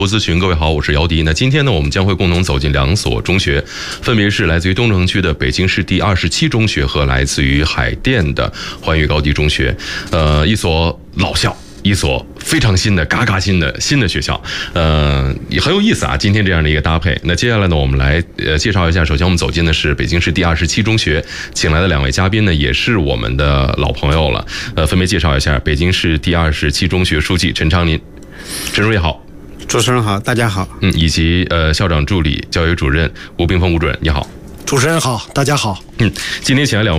咨询，各位好，我是姚迪。那今天呢，我们将会共同走进两所中学，分别是来自于东城区的北京市第27中学和来自于海淀的环宇高迪中学。一所老校，一所非常新的、嘎嘎新的学校，也很有意思啊。今天这样的一个搭配。那接下来呢，我们来介绍一下。首先，我们走进的是北京市第27中学，请来的两位嘉宾呢，也是我们的老朋友了。分别介绍一下北京市第27中学书记陈昌林，陈主任好。 主持人好，大家好。 以及校长助理、教育主任吴冰峰吴主任，你好。 主持人好，大家好。 今天请来两